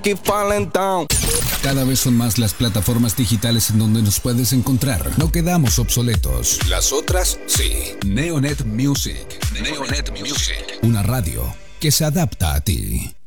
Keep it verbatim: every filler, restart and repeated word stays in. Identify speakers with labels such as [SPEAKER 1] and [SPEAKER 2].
[SPEAKER 1] keep falling down.
[SPEAKER 2] Cada vez son más las plataformas digitales en donde nos puedes encontrar. No quedamos obsoletos. Las otras, sí. Neonet Music. Neonet Music. Una radio que se adapta a ti.